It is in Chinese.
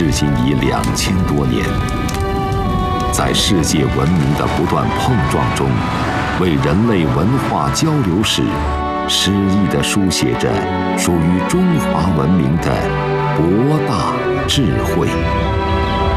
至今已2000多年。在世界文明的不断碰撞中，为人类文化交流史诗意地书写着属于中华文明的博大智慧。